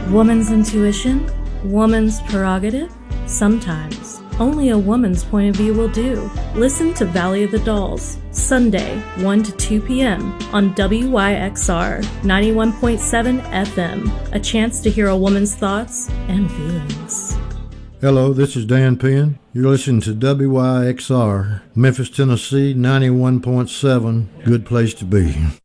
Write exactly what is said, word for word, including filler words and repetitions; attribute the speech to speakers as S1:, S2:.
S1: Woman's intuition? Woman's prerogative? Sometimes. Only a woman's point of view will do. Listen to Valley of the Dolls, Sunday, one to two p.m. on W Y X R ninety-one point seven F M. A chance to hear a woman's thoughts and feelings.
S2: Hello, this is Dan Penn. You're listening to W Y X R, Memphis, Tennessee, ninety-one point seven. Good place to be.